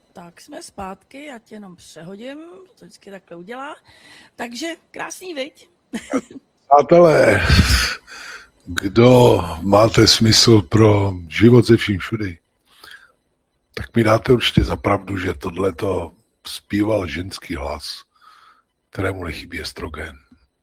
Tak jsme zpátky, já tě jenom přehodím, to vždycky takhle udělá. Takže krásný, viď? Přátelé, kdo máte smysl pro život ze vším všudy, tak mi dáte určitě za pravdu, že tohleto zpíval ženský hlas, kterému nechybí estrogen.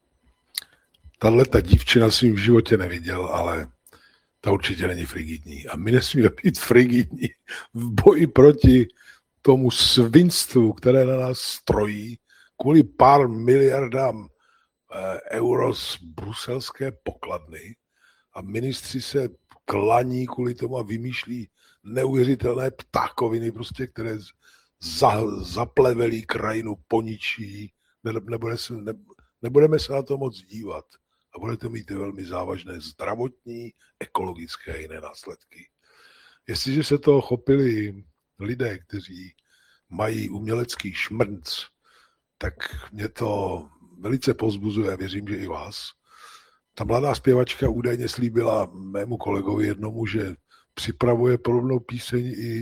Tahleta dívčina svým v životě neviděl, ale ta určitě není frigidní. A my nesmíme být frigidní v boji proti tomu svinstvu, které na nás strojí kvůli pár miliardám euro z bruselské pokladny a ministři se klaní kvůli tomu a vymýšlí neuvěřitelné ptákoviny, prostě, které zaplevelí krajinu, poničí. Nebudeme se na to moc dívat a budete mít velmi závažné zdravotní, ekologické a jiné následky. Jestliže se toho chopili lidé, kteří mají umělecký šmrnc, tak mě to velice povzbuzuje, věřím, že i vás. Ta mladá zpěvačka údajně slíbila mému kolegovi jednomu, že připravuje podobnou píseň i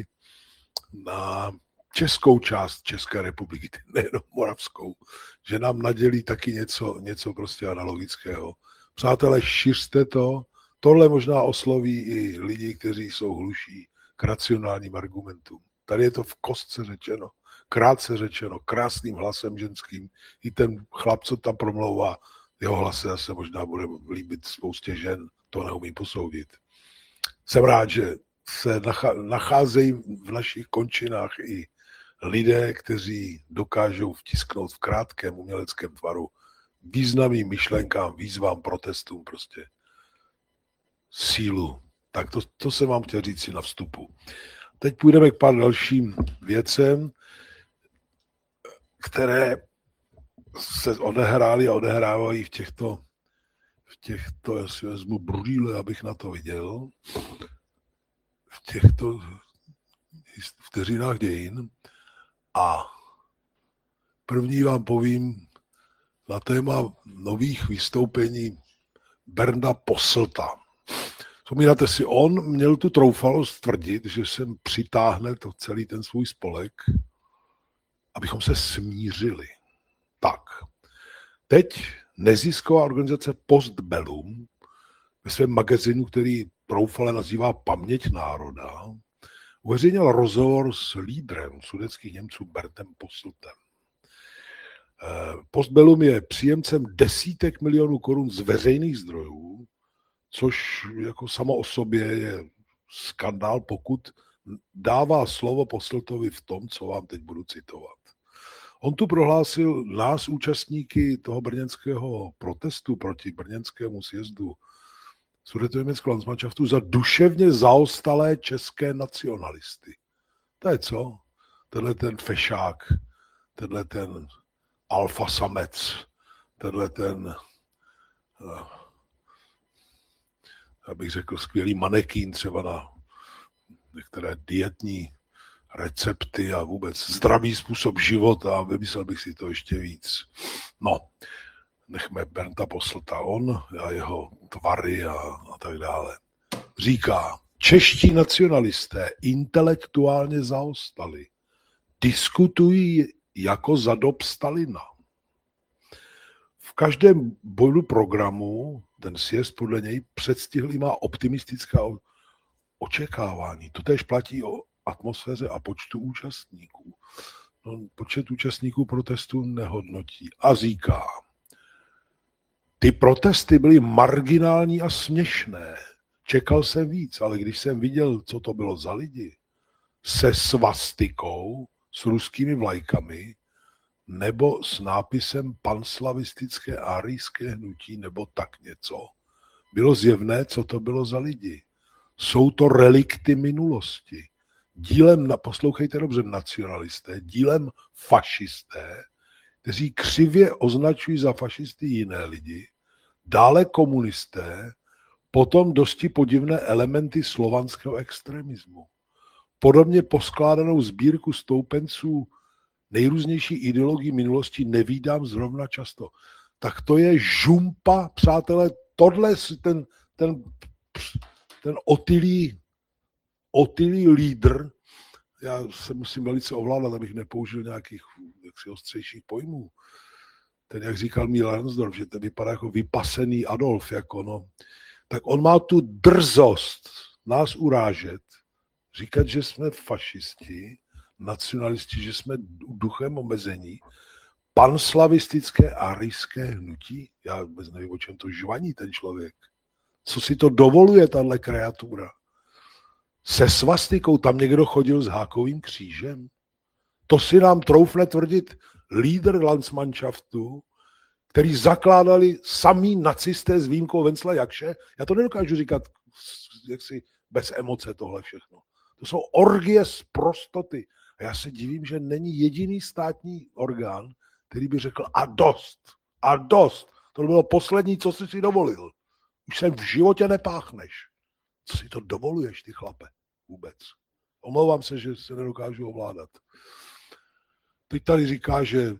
na českou část České republiky, nejenom moravskou, že nám nadělí taky něco prostě analogického. Přátelé, šiřte to. Tohle možná osloví i lidi, kteří jsou hluší k racionálním argumentům. Tady je to v kostce řečeno, krátce řečeno, krásným hlasem ženským. I ten chlap, co tam promlouvá, jeho hlas se zase možná bude líbit spoustě žen, to neumím posoudit. Jsem rád, že se nacházejí v našich končinách i lidé, kteří dokážou vtisknout v krátkém uměleckém tvaru významným myšlenkám, výzvám, protestům prostě sílu. Tak to jsem vám chtěl říct si na vstupu. Teď půjdeme k pár dalším věcem, které se odehrály a odehrávají v těchto, já si vezmu brýle, abych na to viděl, v těchto vteřinách dějin. A první vám povím na téma nových vystoupení Bernda Posselta. Vzpomínáte si, on měl tu troufalost tvrdit, že sem přitáhne to celý ten svůj spolek, abychom se smířili. Tak, teď nezisková organizace Postbellum ve svém magazínu, který troufale nazývá Paměť národa, uveřejnil rozhovor s lídrem sudetských Němců Berndem Posseltem. Postbellum je příjemcem desítek milionů korun z veřejných zdrojů, což jako samo o sobě je skandál, pokud dává slovo Posseltovi v tom, co vám teď budu citovat. On tu prohlásil nás, účastníky toho brněnského protestu proti brněnskému sjezdu Sudetoněmeckého Landsmannschaftu za duševně zaostalé české nacionalisty. To je co? Tenhle ten fešák, tenhle ten alfa samec, tenhle ten, abych řekl, skvělý manekín třeba na některé dietní recepty a vůbec zdravý způsob života a vymyslel bych si to ještě víc. No, nechme Bernda Posselta, on a jeho tvary a tak dále. Říká, čeští nacionalisté intelektuálně zaostali, diskutují jako za dob Stalina. V každém bodu programu ten sjezd podle něj předstihl má optimistická očekávání. To též platí o atmosféře a počtu účastníků. No, počet účastníků protestu nehodnotí a říká, ty protesty byly marginální a směšné. Čekal jsem víc, ale když jsem viděl, co to bylo za lidi, se svastikou, s ruskými vlajkami, nebo s nápisem panslavistické árijské hnutí, nebo tak něco, bylo zjevné, co to bylo za lidi. Jsou to relikty minulosti. Dílem, poslouchejte dobře, nacionalisté, dílem fašisté, kteří křivě označují za fašisty jiné lidi, dále komunisté, potom dosti podivné elementy slovanského extremismu. Podobně poskládanou sbírku stoupenců nejrůznější ideologií minulosti nevídám zrovna často. Tak to je žumpa, přátelé, tohle ten otylý lídr já se musím velice ovládat, abych nepoužil nějakých jaksi ostřejších pojmů. Ten, jak říkal Míl Ransdorf, že to vypadá jako vypasený Adolf, jako no, tak on má tu drzost nás urážet, říkat, že jsme fašisti, nacionalisti, že jsme duchem omezení, panslavistické arijské hnutí. Já vůbec nevím, o čem to žvaní ten člověk. Co si to dovoluje, tahle kreatura? Se svastikou tam někdo chodil s hákovým křížem? To si nám troufne tvrdit lídr Landsmannschaftu, který zakládali samý nacisté s výjimkou Vencla Jakše. Já to nedokážu říkat jaksi bez emoce tohle všechno. To jsou orgie z prostoty. A já se divím, že není jediný státní orgán, který by řekl a dost, a dost. To bylo poslední, co jsi si dovolil. Už sem v životě nepáchneš. Co si to dovoluješ, ty chlape, vůbec. Omlouvám se, že se nedokážu ovládat. Teď tady říká, že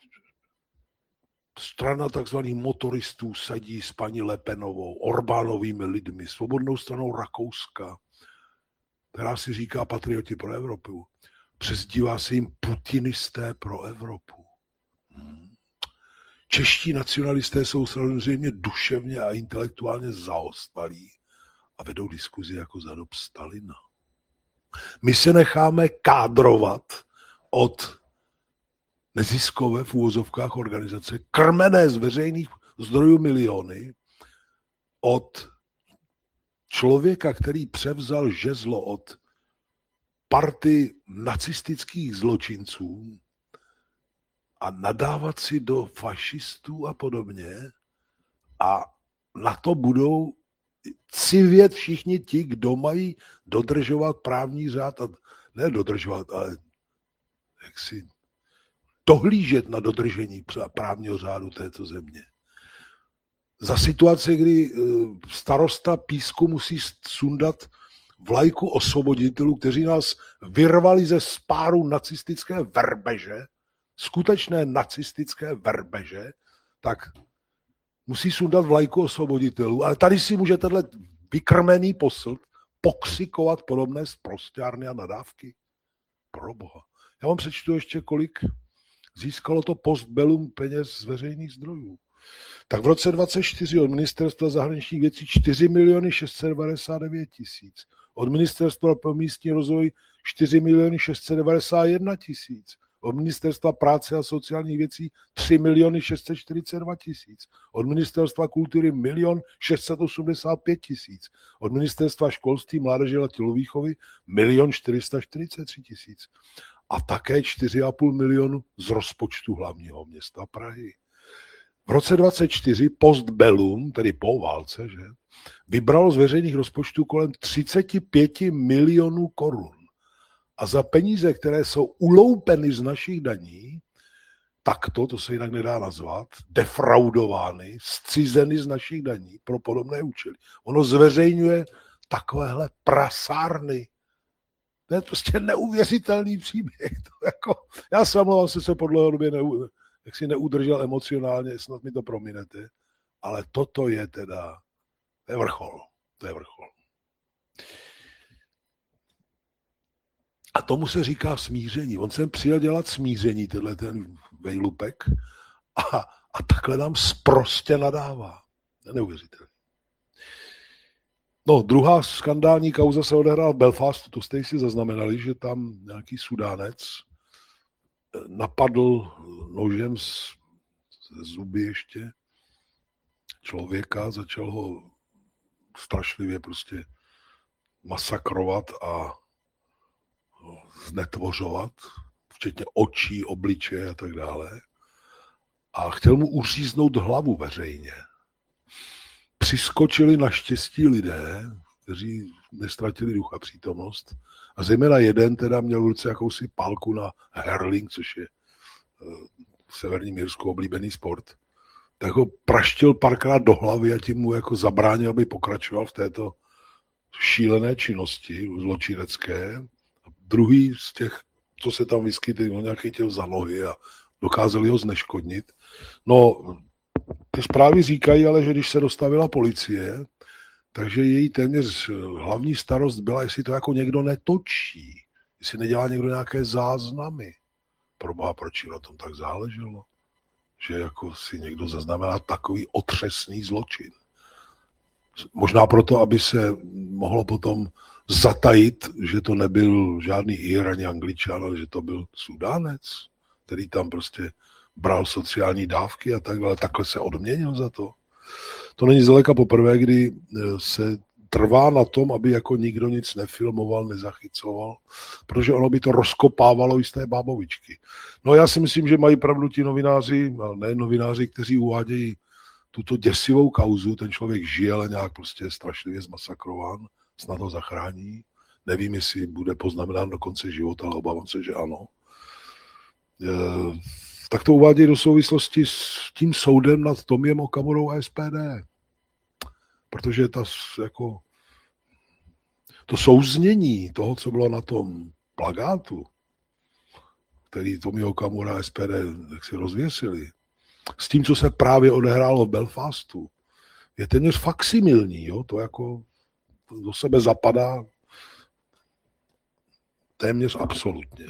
strana takzvaných motoristů sedí s paní Le Penovou, Orbánovými lidmi, Svobodnou stranou Rakouska, která si říká patrioti pro Evropu. Přezdívá se jim putinisté pro Evropu. Čeští nacionalisté jsou samozřejmě duševně a intelektuálně zaostalí a vedou diskuzi jako za dob Stalina. My se necháme kádrovat od neziskové v úvozovkách organizace, krmené z veřejných zdrojů miliony, od člověka, který převzal žezlo od party nacistických zločinců a nadávat si do fašistů a podobně. A na to budou civět všichni ti, kdo mají dodržovat právní řád, a ne dodržovat, ale jaksi dohlížet na dodržení právního řádu této země. Za situace, kdy starosta Písku musí sundat vlajku osvoboditelů, kteří nás vyrvali ze spáru nacistické verbeže, skutečné nacistické verbeže, tak musí sundat vlajku osvoboditelů. Ale tady si může tenhle vykrmený posl pokřikovat podobné sprosťárny a nadávky. Proboha. Já vám přečtu ještě, kolik získalo to postbellum peněz z veřejných zdrojů. Tak v roce 2024 od Ministerstva zahraničních věcí 4 699 000. Od Ministerstva pro místní rozvoj 4 691 000. Od Ministerstva práce a sociálních věcí 3 642 000. Od Ministerstva kultury 1 685 000. Od Ministerstva školství, mládeže a tělovýchovy 1 443 000. A také 4,5 milionu z rozpočtu hlavního města Prahy. V roce 2024 postbellum, tedy po válce, že, vybralo z veřejných rozpočtů kolem 35 milionů korun. A za peníze, které jsou uloupeny z našich daní, takto, to se jinak nedá nazvat, defraudovány, zcizeny z našich daní pro podobné účely. Ono zveřejňuje takovéhle prasárny. To je prostě neuvěřitelný příběh. To jako, já se omlouvám, se po dlouhé době jak si neudržel emocionálně, snad mi to prominete, ale toto je teda, to je vrchol. To je vrchol. A tomu se říká smíření. On sem přijel dělat smíření, tenhle ten vejlupek, a takhle nám sprostě nadává. Neuvěřitelné. No, druhá skandální kauza se odehrála v Belfastu, to jste si zaznamenali, že tam nějaký Sudánec napadl nožem z zuby ještě člověka, začal ho strašlivě prostě masakrovat a znetvořovat, včetně očí, obličeje a tak dále. A chtěl mu uříznout hlavu veřejně. Přiskočili naštěstí lidé, kteří nestratili ducha přítomnost. A zejména jeden teda měl v ruce jakousi pálku na hurling, což je v Severním Irsku oblíbený sport. Tak ho praštil párkrát do hlavy a tím mu jako zabránil, aby pokračoval v této šílené činnosti zločinecké. A druhý z těch, co se tam vyskytli, on nějak chytil za nohy a dokázali ho zneškodnit. No, ty zprávy říkají ale, že když se dostavila policie, takže její téměř hlavní starost byla, jestli to jako někdo netočí. Jestli nedělá někdo nějaké záznamy. Proboha, proč jim na tom tak záleželo? Že jako si někdo zaznamená takový otřesný zločin. Možná proto, aby se mohlo potom zatajit, že to nebyl žádný Ir ani Angličan, ale že to byl Sudánec, který tam prostě bral sociální dávky a takhle se odměnil za to. To není zdaleka poprvé, kdy se trvá na tom, aby jako nikdo nic nefilmoval, nezachycoval, protože ono by to rozkopávalo i z té bábovičky. No já si myslím, že mají pravdu ti novináři, a ne novináři, kteří uvádějí tuto děsivou kauzu, ten člověk žije, ale nějak prostě strašlivě zmasakrován, snad ho zachrání. Nevím, jestli bude poznamenán do konce života, ale obávám se, že ano. Tak to uvádějí do souvislosti s tím soudem nad Tomiem Okamurou a SPD. Protože to souznění toho, co bylo na tom plakátu, který Tomio Okamura a SPD tak si rozvěsili, s tím, co se právě odehrálo v Belfastu, je téměř faksimilní. Jo? To jako do sebe zapadá téměř absolutně.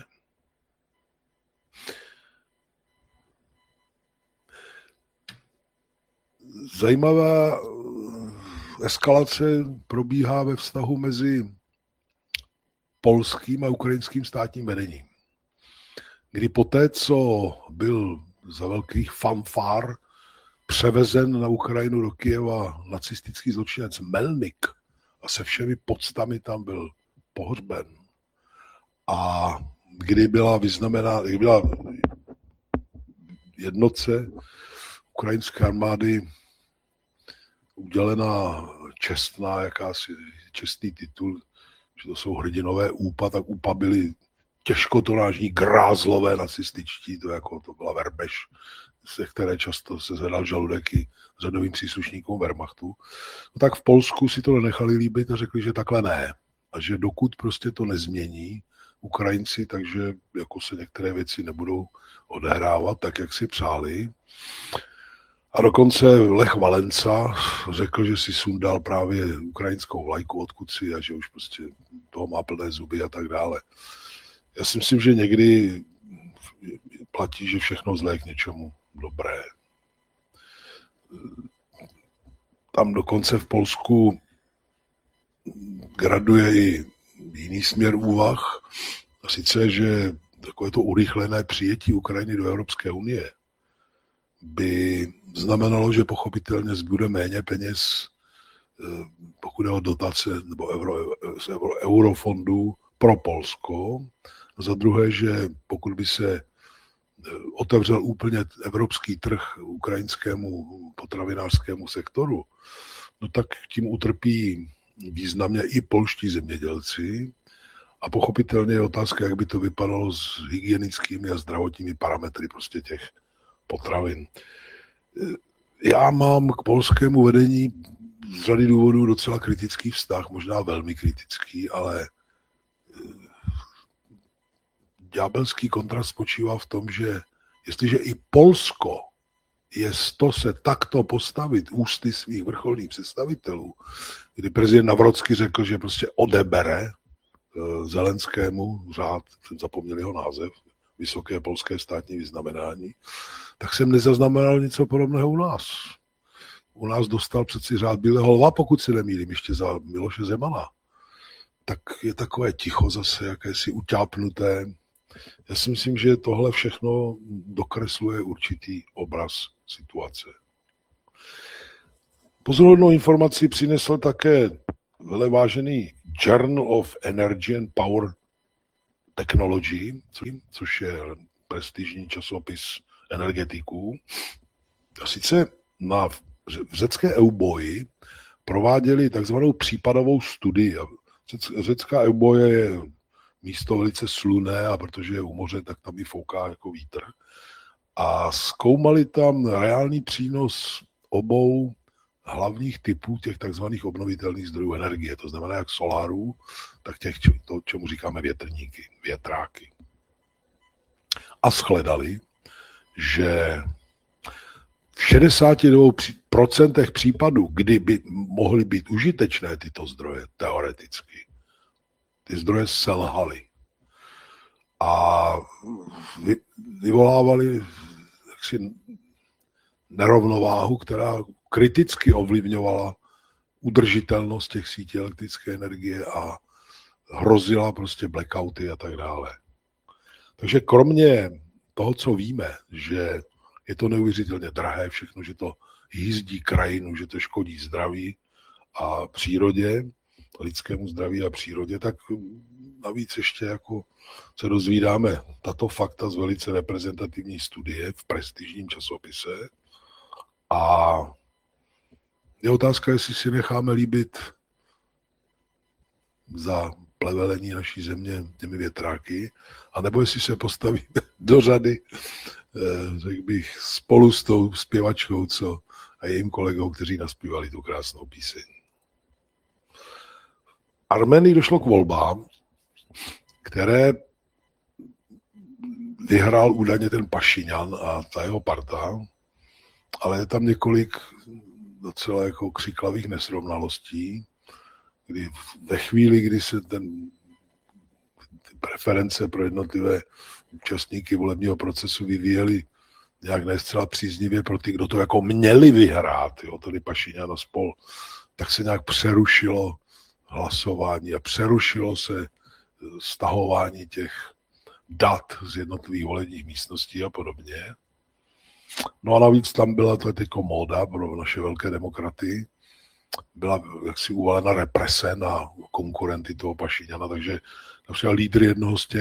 Zajímavá eskalace probíhá ve vztahu mezi polským a ukrajinským státním vedením. Kdy poté, co byl za velkých fanfár převezen na Ukrajinu do Kyjeva nacistický zločinec Melnik a se všemi poctami tam byl pohřben. A kdy byla jednotce ukrajinské armády udělená čestný titul, že to jsou hrdinové UPA, tak UPA byli těžkotonážní grázlové nacističtí, to byla verbež, ze které často se zvedal žaludek i řadovým příslušníkům Wehrmachtu. No tak v Polsku si to nenechali líbit a řekli, že takhle ne. A že dokud prostě to nezmění Ukrajinci, takže jako se některé věci nebudou odehrávat tak, jak si přáli. A dokonce Lech Valenca řekl, že si sundal právě ukrajinskou vlajku odkud si a že už prostě toho má plné zuby a tak dále. Já si myslím, že někdy platí, že všechno zlé k něčemu dobré. Tam dokonce v Polsku graduje i jiný směr úvah, a sice, že takové to urychlené přijetí Ukrajiny do Evropské unie by znamenalo, že pochopitelně zbude méně peněz, pokud je o dotace nebo eurofondů pro Polsko. Za druhé, že pokud by se otevřel úplně evropský trh ukrajinskému potravinářskému sektoru, no tak tím utrpí významně i polští zemědělci. A pochopitelně je otázka, jak by to vypadalo s hygienickými a zdravotními parametry prostě těch potravin. Já mám k polskému vedení z řady důvodů docela kritický vztah, možná velmi kritický, ale ďábelský kontrast spočívá v tom, že jestliže i Polsko je to se takto postavit ústy svých vrcholných představitelů, kdy prezident Navrocký řekl, že prostě odebere Zelenskému řád, jsem zapomněl jeho název, vysoké polské státní vyznamenání, tak jsem nezaznamenal něco podobného u nás. U nás dostal přeci řád Bílého lva, pokud si nemýlím, ještě za Miloše Zemana. Tak je takové ticho zase, jakési utápnuté. Já si myslím, že tohle všechno dokresluje určitý obraz situace. Pozoruhodnou informaci přinesl také velevážený Journal of Energy and Power Technology, což je prestižní časopis energetiků. A sice v řecké Euboji prováděli takzvanou případovou studii. Řecká Euboje je místo velice slunné a protože je u moře, tak tam i fouká jako vítr. A zkoumali tam reálný přínos obou hlavních typů těch takzvaných obnovitelných zdrojů energie. To znamená jak solárů, tak těch, to, čemu říkáme větrníky, větráky. A shledali, že v 62% případů, kdy by mohly být užitečné tyto zdroje, teoreticky, ty zdroje selhaly. a vyvolávali jaksi nerovnováhu, která kriticky ovlivňovala udržitelnost těch sítí elektrické energie a hrozila prostě blackouty a tak dále. Takže kromě toho, co víme, že je to neuvěřitelně drahé všechno, že to jízdí krajinu, že to škodí zdraví a přírodě, lidskému zdraví a přírodě, tak navíc ještě jako se dozvídáme tato fakta z velice reprezentativní studie v prestižním časopise. A je otázka, jestli si necháme líbit za plevelení naší země těmi větráky, anebo jestli se postavíme do řady, řekl bych, spolu s tou zpěvačkou a jejím kolegou, kteří naspívali tu krásnou píseň. Arménii došlo k volbám, které vyhrál údajně ten Pašinjan a ta jeho parta, ale je tam několik docela jako křiklavých nesrovnalostí, kdy ve chvíli, kdy se ty preference pro jednotlivé účastníky volebního procesu vyvíjely nějak ne zcela příznivě pro ty, kdo to jako měli vyhrát, jo, tedy Pašinjan a spol, tak se nějak přerušilo hlasování a přerušilo se stahování těch dat z jednotlivých volebních místností a podobně. No a navíc tam byla to jako móda pro naše velké demokraty, byla jaksi uvalena represe na konkurenty toho Pašinjana, takže například lídr jednoho z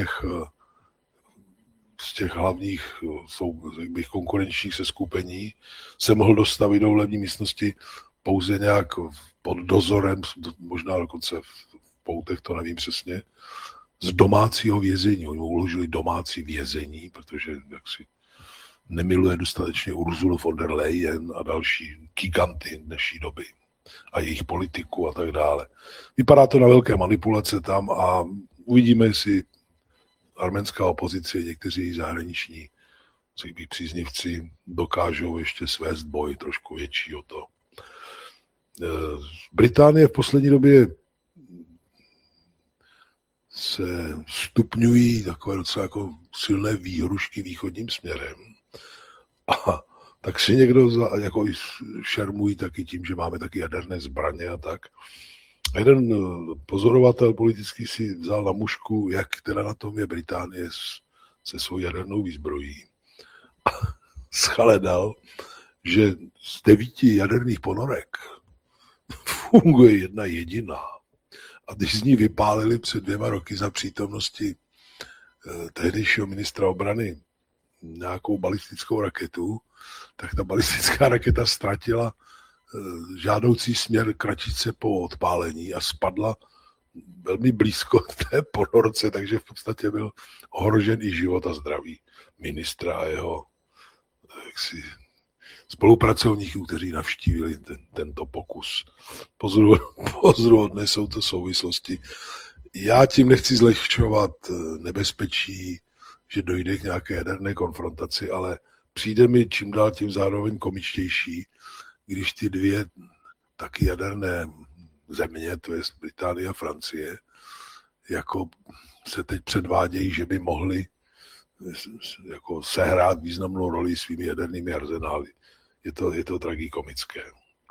těch hlavních konkurenčních seskupení se mohl dostavit do volební místnosti pouze nějak pod dozorem, možná dokonce v poutech, to nevím přesně, z domácího vězení. Oni mu uložili domácí vězení, protože jaksi nemiluje dostatečně Ursulu von der Leyen a další giganty dnešní doby a jejich politiku a tak dále. Vypadá to na velké manipulace tam a uvidíme, jestli arménská opozice, někteří zahraniční příznivci dokážou ještě svést boj trošku větší o to. Británie v poslední době se stupňují takové docela jako silné výhrušky východním směrem. A tak si někdo jako šermují taky tím, že máme taky jaderné zbraně a tak. A jeden pozorovatel politický si vzal na mušku, jak teda na tom je Británie se svou jadernou výzbrojí. A shledal, že z 9 jaderných ponorek funguje jedna jediná. A když z ní vypálili před 2 roky za přítomnosti tehdejšího ministra obrany nějakou balistickou raketu, tak ta balistická raketa ztratila žádoucí směr kratice po odpálení a spadla velmi blízko té ponorce, takže v podstatě byl ohrožen i život a zdraví ministra a jeho spolupracovníků, kteří navštívili tento pokus. Pozoruhodné jsou to souvislosti. Já tím nechci zlehčovat nebezpečí, že dojde k nějaké jaderné konfrontaci, ale přijde mi čím dál tím zároveň komičtější, když ty 2 taky jaderné země, to je Británie a Francie, jako se teď předvádějí, že by mohli jako sehrát významnou roli svými jadernými arzenály. Je to tragikomické.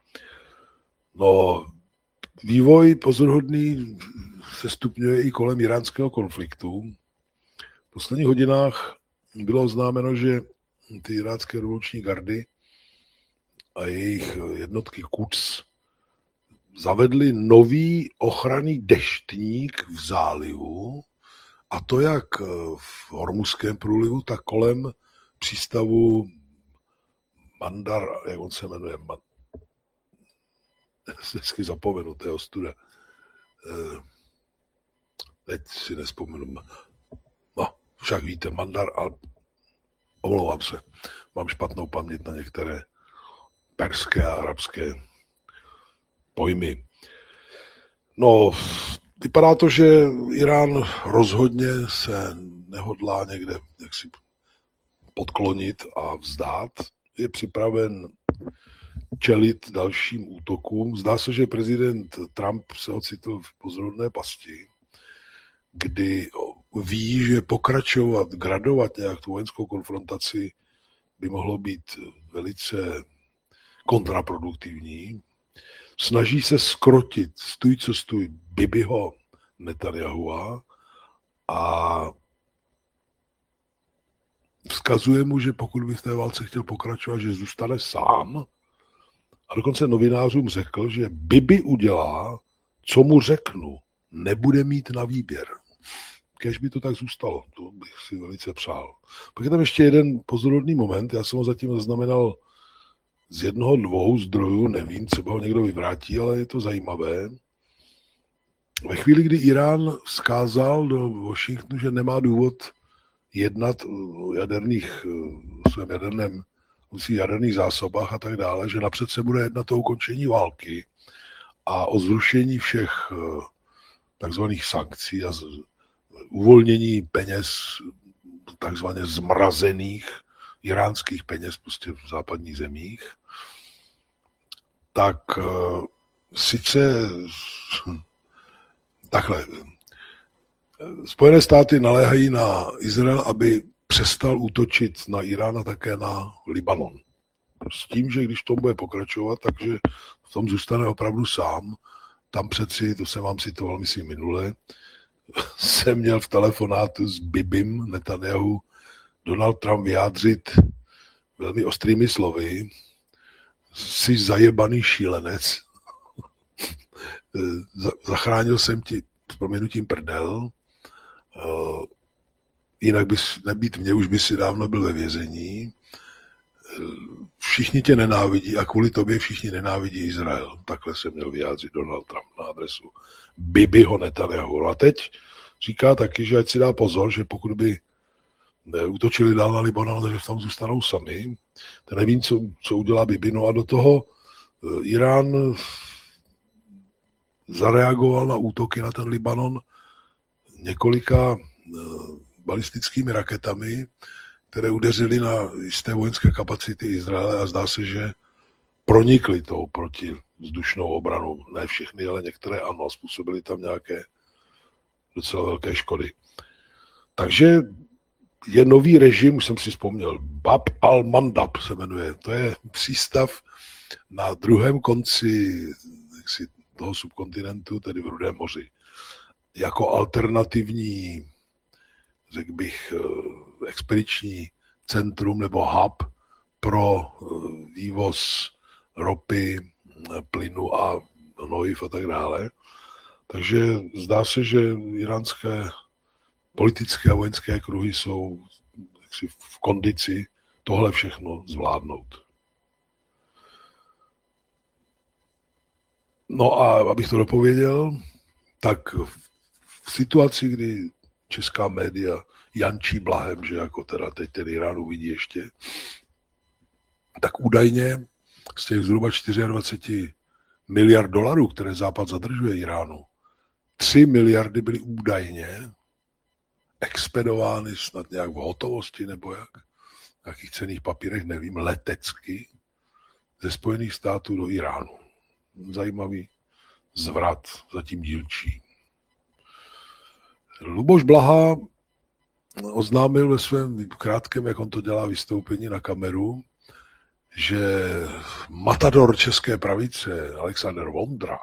No, vývoj pozoruhodný se stupňuje i kolem iránského konfliktu. V posledních hodinách bylo oznámeno, že ty iránské revoluční gardy a jejich jednotky Quds zavedli nový ochranný deštník v zálivu, a to jak v Hormuzském průlivu, tak kolem přístavu Bandar, jak on se jmenuje, vždycky zapomenu, to je ostuda. Teď si nespomenu. No, však víte, Bandar, ale omlouvám se, mám špatnou paměť na některé perské a arabské pojmy. No, vypadá to, že Irán rozhodně se nehodlá někde jaksi podklonit a vzdát. Je připraven čelit dalším útokům. Zdá se, že prezident Trump se ocitl v pozoruhodné pasti, kdy ví, že pokračovat, gradovat nějak tu vojenskou konfrontaci by mohlo být velice kontraproduktivní. Snaží se skrotit stůj co stůj Bibiho Netanyahua a vzkazuje mu, že pokud by v té válce chtěl pokračovat, že zůstane sám. A dokonce novinářům řekl, že Bibi udělá, co mu řeknu, nebude mít na výběr. Kéž by to tak zůstalo, to bych si velice přál. Pak je tam ještě jeden pozorodný moment, já jsem ho zatím zaznamenal z jednoho, dvou zdrojů, nevím, třeba ho někdo vyvrátí, ale je to zajímavé. Ve chvíli, kdy Irán vzkázal do Washingtonu, že nemá důvod jednat o svém jaderných zásobách a tak dále, že napřed se bude jednat o ukončení války a o zrušení všech takzvaných sankcí a uvolnění peněz, takzvaně zmrazených iránských peněz prostě v západních zemích, tak sice takhle. Spojené státy naléhají na Izrael, aby přestal útočit na Irán a také na Libanon. S tím, že když to bude pokračovat, takže v tom zůstane opravdu sám. Tam přeci, to jsem vám citoval, myslím minule, jsem měl v telefonátu s Bibim Netanyahu Donald Trump vyjádřit velmi ostrými slovy: jsi zajebaný šílenec, zachránil jsem ti s proměnutím prdel, jinak bys nebýt mě, už by si dávno byl ve vězení. Všichni tě nenávidí a kvůli tobě všichni nenávidí Izrael. Takhle se měl vyjádřit Donald Trump na adresu Bibiho Netanyahu. A teď říká taky, že ať si dá pozor, že pokud by útočili dál na Libanon, že tam zůstanou sami. To nevím, co udělá Bibi. No a do toho Irán zareagoval na útoky na ten Libanon několika balistickými raketami, které udeřily na jisté vojenské kapacity Izraele a zdá se, že pronikly tou protivzdušnou obranu. Ne všechny, ale některé ano, způsobily tam nějaké docela velké škody. Takže je nový režim, už jsem si vzpomněl, Bab al-Mandab se jmenuje. To je přístav na druhém konci toho subkontinentu, tedy v Rudém moři. Jako alternativní, řekl bych, expediční centrum nebo hub pro vývoz ropy, plynu a hnojiv a tak dále. Takže zdá se, že iránské politické a vojenské kruhy jsou v kondici tohle všechno zvládnout. No a abych to dopověděl, tak v situaci, kdy česká média jančí blahem, že jako teda teď ten Irán uvidí ještě, tak údajně z těch zhruba 24 miliard dolarů, které Západ zadržuje Iránu, 3 miliardy byly údajně expedovány snad nějak v hotovosti nebo jak, v nějakých cenných papírech, nevím, letecky ze Spojených států do Iránu. Zajímavý zvrat, zatím dílčí. Luboš Blaha oznámil ve svém krátkém, jak on to dělá, vystoupení na kameru, že matador české pravice Alexander Vondra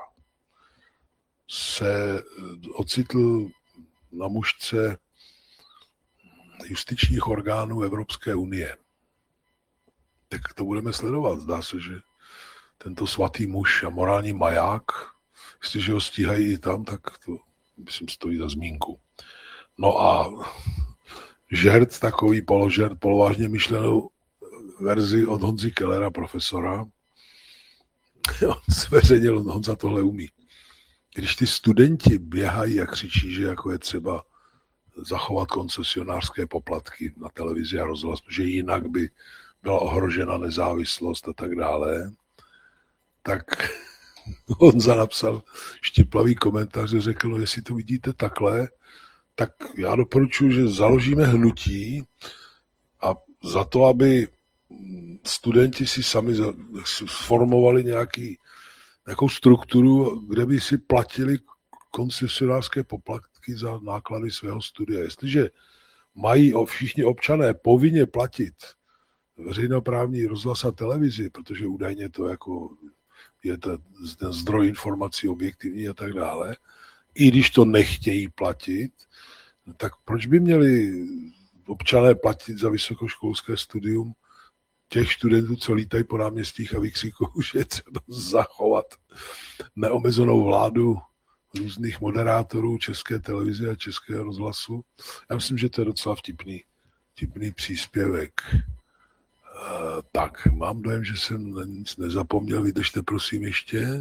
se ocitl na mušce justičních orgánů Evropské unie. Tak to budeme sledovat. Zdá se, že tento svatý muž a morální maják, jestliže ho stíhají i tam, tak to myslím stojí za zmínku. No a žert, takový položert, polovážně myšlenou verzi od Honzy Kellera, profesora. On zveřejnil, Honza tohle umí. Když ty studenti běhají a křičí, že jako je třeba zachovat koncesionářské poplatky na televizi a rozhlasu, že jinak by byla ohrožena nezávislost a tak dále, tak Honza napsal štiplavý komentář, že řekl, no jestli to vidíte takhle, tak já doporučuji, že založíme hnutí a za to, aby studenti si sami sformovali nějakou strukturu, kde by si platili koncesionářské poplatky poplatky za náklady svého studia. Jestliže mají všichni občané povinně platit veřejnoprávní rozhlas a televizi, protože údajně to jako je ten zdroj informací objektivní a tak dále, i když to nechtějí platit, tak proč by měli občané platit za vysokoškolské studium těch studentů, co lítají po náměstích a vykřikují, že je třeba zachovat neomezenou vládu různých moderátorů České televize a Českého rozhlasu. Já myslím, že to je docela vtipný příspěvek. Tak, mám dojem, že jsem na nic nezapomněl. Vydržte prosím ještě.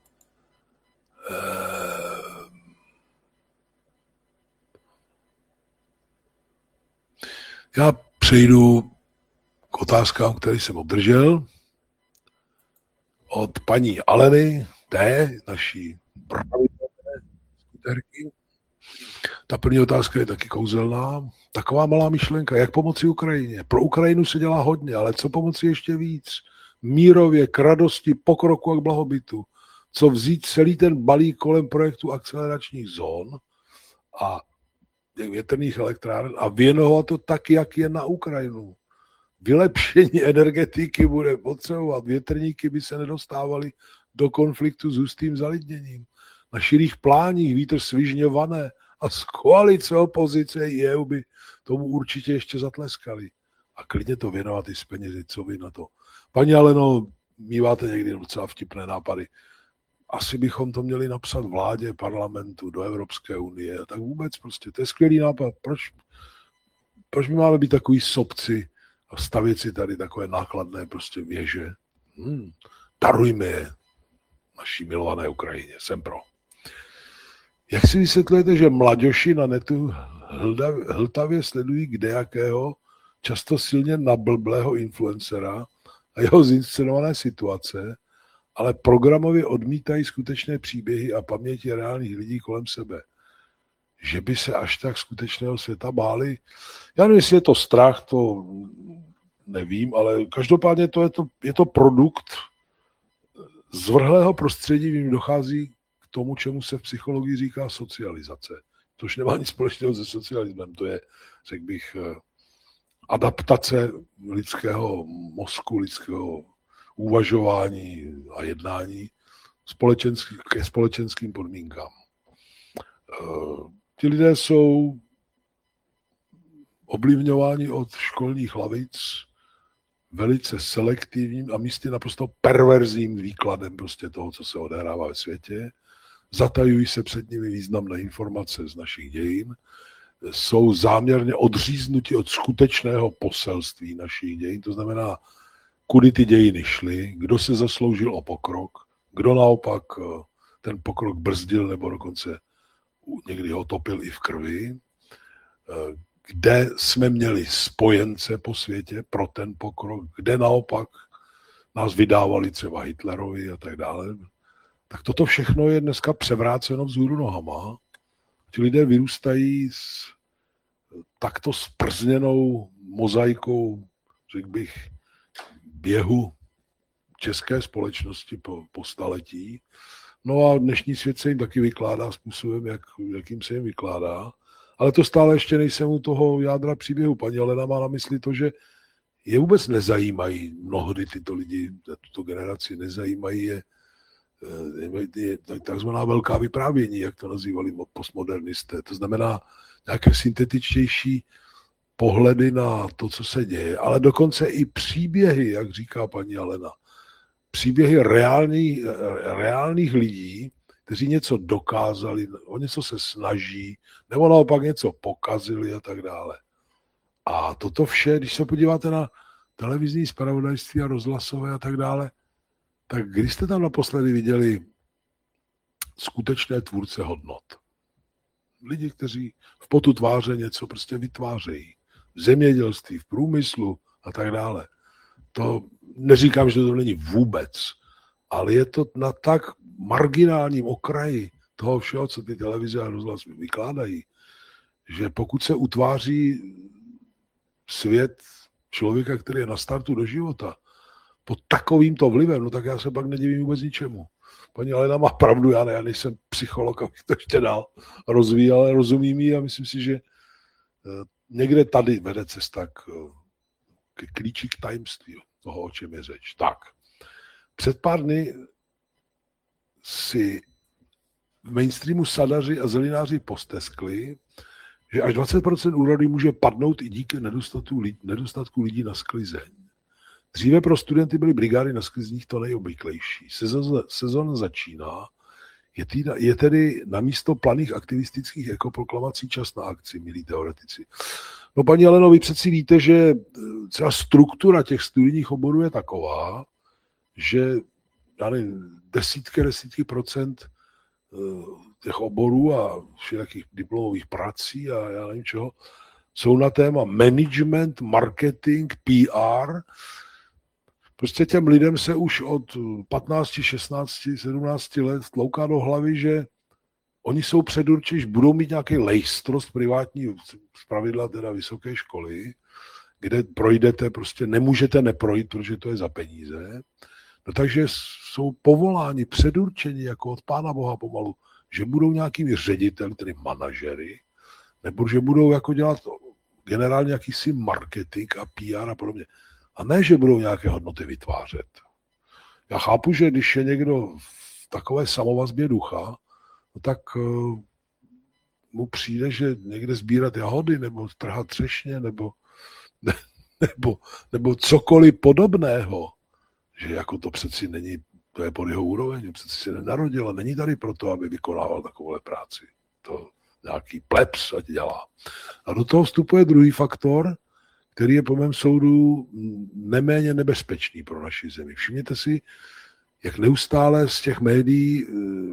Já přejdu k otázkám, které jsem obdržel od paní Aleny, naší skuterky. Ta první otázka je taky kouzelná. Taková malá myšlenka, jak pomoci Ukrajině? Pro Ukrajinu se dělá hodně, ale co pomoci ještě víc? Mírově, k radosti, pokroku a k blahobytu. Co vzít celý ten balík kolem projektu akceleračních zón a větrných elektráren a věnovat to tak, jak je na Ukrajinu. Vylepšení energetiky bude potřebovat. Větrníky by se nedostávaly do konfliktu s hustým zalidněním. Na širých pláních vítr svižně vané a z koalice opozice i EU by tomu určitě ještě zatleskali. A klidně to věnovat i z penězi, co vy na to. Paní Aleno, míváte někdy docela vtipné nápady. Asi bychom to měli napsat vládě, parlamentu, do Evropské unie. Tak vůbec prostě, to je skvělý nápad. Proč my máme být takový sobci a stavět si tady takové nákladné prostě věže? Darujme je naší milované Ukrajině. Jsem pro. Jak si vysvětlujete, že mladěši na netu hltavě sledují kdejakého, často silně nablblého influencera a jeho zinscenované situace, ale programově odmítají skutečné příběhy a paměti reálných lidí kolem sebe? Že by se až tak skutečného světa báli? Já nevím, jestli je to strach, to nevím, ale každopádně je to produkt zvrhlého prostředí, v něm dochází k tomu, čemu se v psychologii říká socializace. Tož nemá nic společného se socialismem, to je, řekl bych, adaptace lidského mozku, lidského uvažování a jednání ke společenským podmínkám. Ti lidé jsou ovlivňováni od školních lavic velice selektivním a místy naprosto perverzním výkladem prostě toho, co se odehrává ve světě. Zatajují se před nimi významné informace z našich dějin, jsou záměrně odříznuti od skutečného poselství našich dějin, to znamená, kudy ty dějiny šly, kdo se zasloužil o pokrok, kdo naopak ten pokrok brzdil nebo dokonce někdy ho topil i v krvi, kde jsme měli spojence po světě pro ten pokrok, kde naopak nás vydávali třeba Hitlerovi a tak dále. Tak toto všechno je dneska převráceno vzhůru nohama. Ti lidé vyrůstají s takto sprzněnou mozaikou, řekl bych, běhu české společnosti po staletí. No a dnešní svět se jim taky vykládá způsobem, jakým se jim vykládá. Ale to stále ještě nejsem u toho jádra příběhu. Paní Alena má na mysli to, že je vůbec nezajímají mnohdy tyto lidi, tuto generaci nezajímají je takzvaná velká vyprávění, jak to nazývali postmodernisté. To znamená nějaké syntetičtější pohledy na to, co se děje, ale dokonce i příběhy, jak říká paní Alena. Příběhy reálných lidí, kteří něco dokázali, o něco se snaží, nebo naopak něco pokazili a tak dále. A toto vše, když se podíváte na televizní zpravodajství a rozhlasové a tak dále, tak když jste tam naposledy viděli skutečné tvůrce hodnot? Lidi, kteří v potu tváře něco prostě vytvářejí. V zemědělství, v průmyslu a tak dále. To neříkám, že to není vůbec, ale je to na tak marginálním okraji toho všeho, co ty televize a rozhlas vykládají, že pokud se utváří svět člověka, který je na startu do života, pod takovýmto vlivem, no tak já se pak nedivím vůbec ničemu. paní Alena má pravdu, já nejsem psycholog, abych to ještě dál rozvíjel, ale rozumím jí a myslím si, že někde tady vede cesta k klíči k tajemství toho, o čem je řeč. Tak, před pár dny si v mainstreamu sadaři a zelináři posteskli, že až 20% úrody může padnout i díky nedostatku lidí na sklizeň. Dříve pro studenty byly brigády na sklizních to nejobvyklejší. Sezóna začíná, je tedy namísto planých aktivistických ekoproklamací čas na akci, milí teoretici. No paní Aleno, vy přeci víte, že celá struktura těch studijních oborů je taková, že desítky procent těch oborů a všelijakých diplomových prací a já nevím čeho, jsou na téma management, marketing, PR. Prostě těm lidem se už od 15, 16, 17 let tlouká do hlavy, že oni jsou předurčeni, že budou mít nějaký lejstrost privátní zpravidla teda vysoké školy, kde projdete, prostě nemůžete neprojít, protože to je za peníze. No takže jsou povoláni, předurčeni jako od Pána Boha pomalu, že budou nějakými řediteli, tedy manažery, nebo že budou jako dělat generálně jakýsi marketing a PR a podobně. A ne, že budou nějaké hodnoty vytvářet. Já chápu, že když je někdo v takové samovazbě ducha, no tak mu přijde, že někde sbírat jahody, nebo trhat třešně, nebo cokoliv podobného, že jako to přeci není, to je pod jeho úroveň, přeci se nenarodil a není tady proto, aby vykonával takovouhle práci. To nějaký plebs ať dělá. A do toho vstupuje druhý faktor, který je po mém soudu neméně nebezpečný pro naši zemi. Všimněte si, jak neustále z těch médií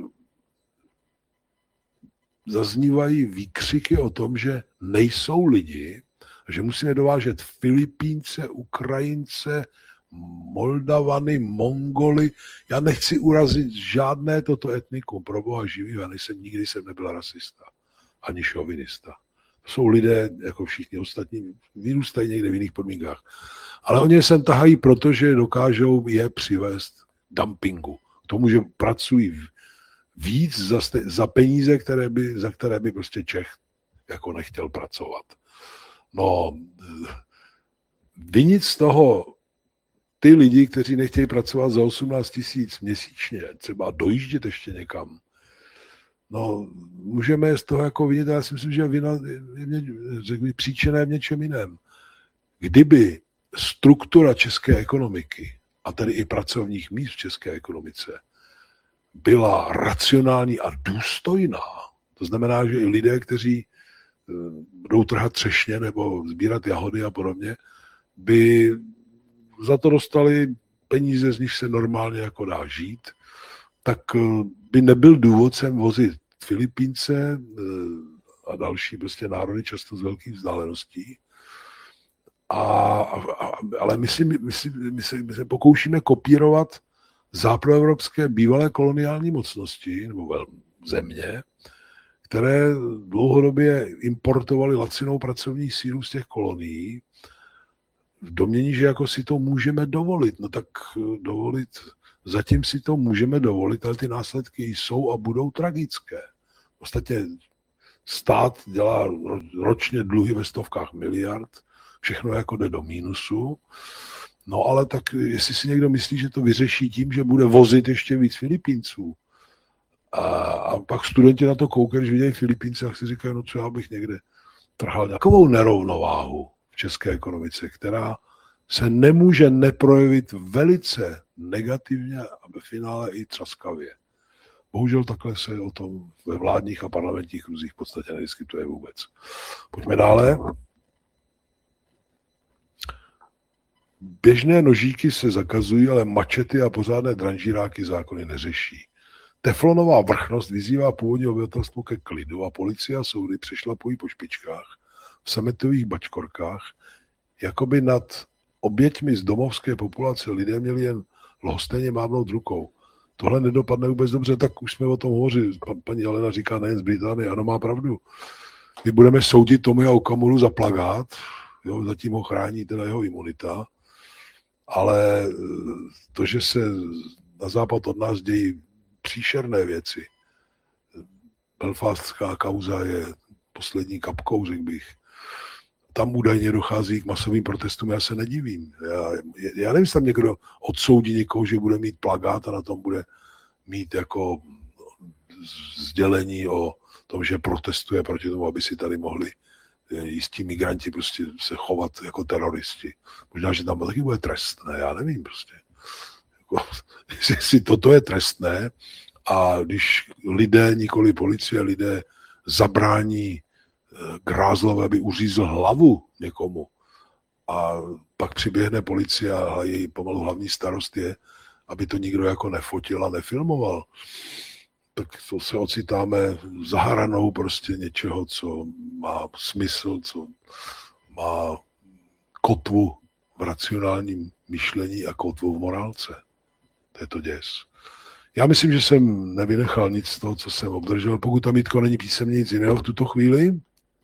zaznívají výkřiky o tom, že nejsou lidi, že musíme dovážet Filipínce, Ukrajince, Moldavany, Mongoly. Já nechci urazit žádné toto etnikum, pro boha živý, já nikdy jsem nebyl rasista, ani šovinista. To jsou lidé, jako všichni ostatní, vyrůstají někde v jiných podmínkách. Ale oni je sem tahají, protože dokážou je přivést dumpingu. K tomu, že pracují víc za peníze, za které by prostě Čech jako nechtěl pracovat. No, vinit z toho ty lidi, kteří nechtějí pracovat za 18 000 měsíčně, třeba dojíždět ještě někam, no, můžeme z toho jako vinit, ale já si myslím, že vina je příčina je v něčem jiném. Kdyby struktura české ekonomiky, a tedy i pracovních míst v české ekonomice, byla racionální a důstojná, to znamená, že i lidé, kteří budou trhat třešně nebo sbírat jahody a podobně, by za to dostali peníze, z nich se normálně jako dá žít, tak by nebyl důvod sem vozit Filipínce a další prostě národy často z velkých vzdáleností. Ale my se pokoušíme kopírovat západoevropské bývalé koloniální mocnosti nebo země, které dlouhodobě importovaly lacinou pracovní sílu z těch kolonií v domnění, že jako si to můžeme dovolit. No tak dovolit, zatím si to můžeme dovolit, ale ty následky jsou a budou tragické. Ostatně stát dělá ročně dluhy ve stovkách miliard, všechno jako jde do mínusu. No ale tak jestli si někdo myslí, že to vyřeší tím, že bude vozit ještě víc Filipínců, a pak studenti na to koukají, když vidějí Filipínce, a si říkají, no co já bych někde trhal nějakou nerovnováhu v české ekonomice, která se nemůže neprojevit velice negativně a ve finále i třaskavě. Bohužel takhle se o tom ve vládních a parlamentních kruzích v podstatě nediskytuje vůbec. Pojďme dále. Běžné nožíky se zakazují, ale mačety a pořádné dranžíráky zákony neřeší. Teflonová vrchnost vyzývá původní obyvatelstvo ke klidu a policie a soudy přešlapují po špičkách v sametových bačkorkách, jakoby nad oběťmi z domovské populace lidé měli jen lhostejně mávnout rukou. Tohle nedopadne vůbec dobře, tak už jsme o tom hovořili. Paní Alena říká nejen z Británie, ano, má pravdu. My budeme soudit Tomia Okamuru za plagát, jo, zatím ho chrání teda jeho imunita, ale to, že se na západ od nás dějí příšerné věci. Belfastská kauza je poslední kapkou, řekl bych. Tam údajně dochází k masovým protestům, já se nedivím. Já nevím, jestli tam někdo odsoudí někoho, že bude mít plakát a na tom bude mít jako sdělení o tom, že protestuje proti tomu, aby si tady mohli jistí migranti prostě se chovat jako teroristi. Možná, že tam taky bude trestné, já nevím prostě. Jako, jestli toto je trestné a když lidé, nikoli policie, lidé zabrání Grázlové, aby uřízl hlavu někomu a pak přiběhne policie a její pomalu hlavní starost je, aby to nikdo jako nefotil a nefilmoval, tak to se ocitáme za hranou prostě něčeho, co má smysl, co má kotvu v racionálním myšlení a kotvu v morálce. To je to děs. Já myslím, že jsem nevynechal nic z toho, co jsem obdržel. Pokud tam, Jitko, není písemně nic jiného v tuto chvíli.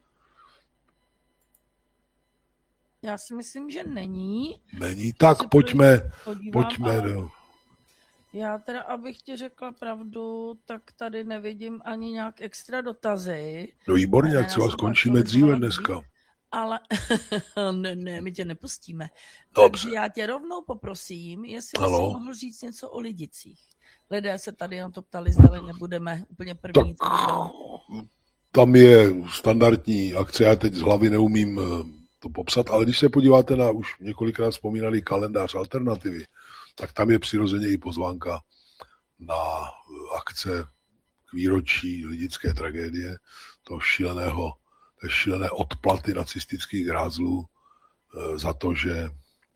Já si myslím, že není. Není, tak pojďme do... Já teda, abych ti řekla pravdu, tak tady nevidím ani nějak extra dotazy. No výborně, jak třeba skončíme dříve dneska. Ale ne, my tě nepustíme. Dobře. Takže já tě rovnou poprosím, jestli bys mohl říct něco o Lidicích. Lidé se tady na to ptali, zda nebudeme úplně první. Tak tam je standardní akce, já teď z hlavy neumím to popsat, ale když se podíváte na už několikrát vzpomínaný kalendář Alternativy, tak tam je přirozeně i pozvánka na akce k výročí lidické tragédie, toho šílené odplaty nacistických grázlů za to, že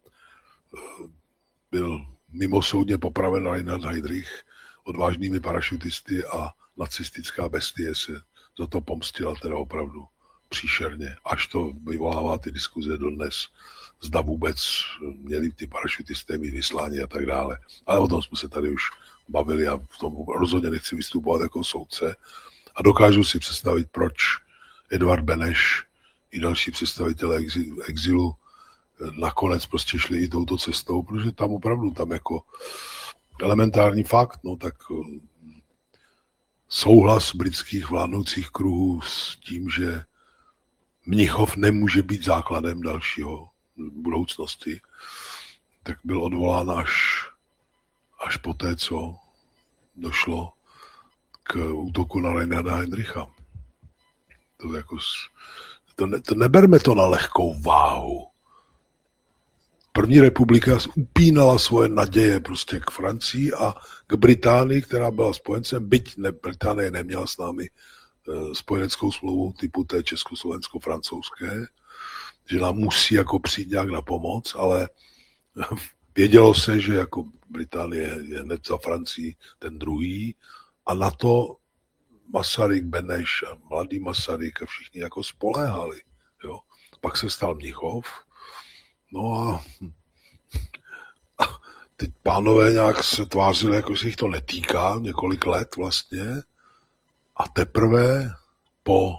byl mimosoudně popraven Reinhard Heydrich odvážnými parašutisty a nacistická bestie se za to pomstila teda opravdu příšerně, až to vyvolává ty diskuze dodnes, zda vůbec měli ty parašutisté být vysláni a tak dále. Ale o tom jsme se tady už bavili a v tom rozhodně nechci vystupovat jako soudce a dokážu si představit, proč Edvard Beneš i další představitelé exilu nakonec prostě šli i touto cestou, protože tam opravdu tam jako elementární fakt, no tak souhlas britských vládnoucích kruhů s tím, že Mnichov nemůže být základem dalšího budoucnosti, tak byl odvolán až po té, co došlo k útoku na Reinharda Heydricha. To neberme to na lehkou váhu. První republika upínala svoje naděje prostě k Francii a k Británii, která byla spojencem, byť Británie neměla s námi spojeneckou smlouvu typu té československo-francouzské, že nám musí jako přijít nějak na pomoc, ale vědělo se, že jako Británie je hned za Francii ten druhý a na to Masaryk, Beneš a mladý Masaryk a všichni jako spoléhali. Jo. Pak se stal Mnichov. No a teď pánové nějak se tvářili, jako se jich to netýká, několik let vlastně. A teprve po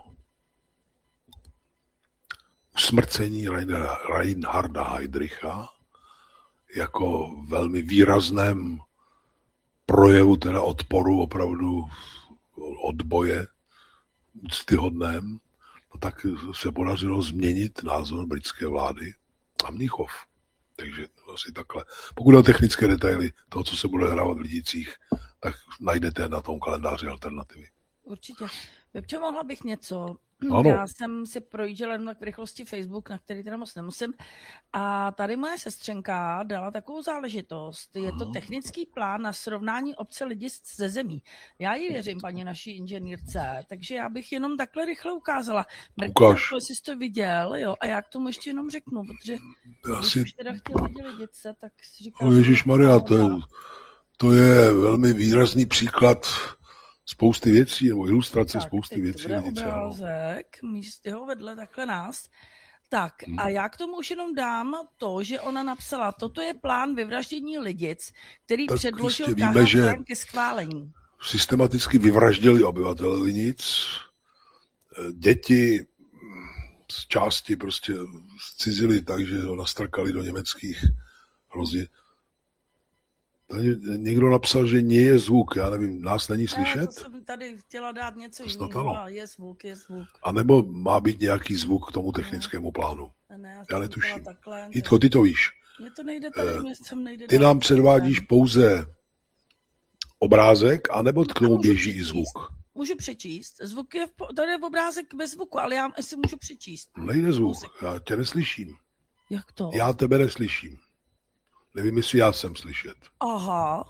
usmrcení Reinharda Heydricha jako velmi výrazném projevu teda odporu opravdu odboje úctyhodném, no tak se podařilo změnit názor britské vlády a Mnichov. Takže asi takhle. Pokud o technické detaily toho, co se bude hrávat v Lidicích, tak najdete na tom kalendáři Alternativy. Určitě. Pepčo, mohla bych něco? Ano. Já jsem si projížděla jenom v rychlosti Facebook, na který teda moc nemusím. A tady moje sestřenka dala takovou záležitost. Je to technický plán na srovnání obce Lidic ze zemí. Já ji věřím, paní naší inženýrce, takže já bych jenom takhle rychle ukázala. Ukáž. Jestli jsi to viděl, jo, a já k tomu ještě jenom řeknu, protože když už teda chtěl vidět Lidice, tak si říkám... Ježišmarja, to je velmi výrazný příklad spousty věcí, nebo ilustrace tak, spousty věcí. Tak, obrázek, místo vedle takhle nás. Tak a já k tomu už jenom dám to, že ona napsala, toto je plán vyvraždění Lidic, který tak předložil KHT ke schválení. Systematicky vyvraždili obyvatele Lidic, děti z části prostě zcizili tak, že ho nastrkali do německých hrozí. Tady někdo napsal, že nie je zvuk, já nevím, nás není Ne, slyšet? to jsem tady chtěla dát něco Snad jiného, ano. a je zvuk, je zvuk. A nebo má být nějaký zvuk k tomu technickému plánu? Ne, Já jsem netuším. chtěla takhle, Jitko, ty to víš. Mně to nejde tady, mně sem nejde Ty dát nám předvádíš pouze obrázek, anebo k tomu můžu běží i přečíst. zvuk? Můžu přečíst. Zvuk je, tady je obrázek bez zvuku, ale já si můžu přečíst. Nejde zvuk, já tě neslyším. Jak to? Já tebe neslyším. Nevím, jestli já jsem slyšet. Aha.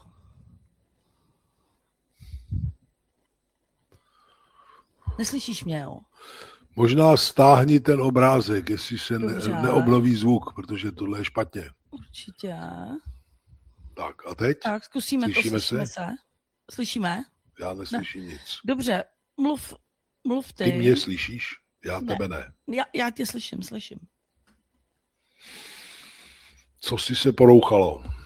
Neslyšíš mě, jo? Možná stáhni ten obrázek, jestli se Dobře. neobnoví zvuk, protože tohle je špatně. Určitě. Tak a teď? Tak, zkusíme Slyšíme to, slyšíme se. Slyšíme? Já neslyším nic. Dobře, mluv ty. Ty mě slyšíš? Já tebe ne. Já tě slyším. Co jsi se porouchalo?